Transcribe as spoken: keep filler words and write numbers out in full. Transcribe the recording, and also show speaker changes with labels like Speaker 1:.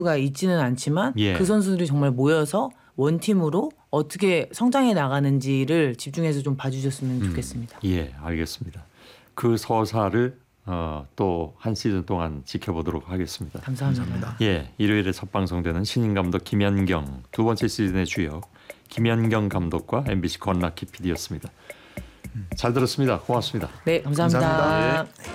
Speaker 1: 가 있지는 않지만
Speaker 2: 예.
Speaker 1: 그 선수들이 정말 모여서 원팀으로 어떻게 성장해 나가는지를 집중해서 좀 봐주셨으면 좋겠습니다.
Speaker 2: 음, 예, 알겠습니다. 그 서사를 어, 또 한 시즌 동안 지켜보도록 하겠습니다.
Speaker 1: 감사합니다.
Speaker 3: 감사합니다.
Speaker 2: 예, 일요일에 첫 방송되는 신인 감독 김연경 두 번째 시즌의 주역 김연경 감독과 엠비씨 권락희 피디였습니다. 잘 들었습니다. 고맙습니다.
Speaker 1: 네, 감사합니다.
Speaker 3: 감사합니다.
Speaker 2: 예.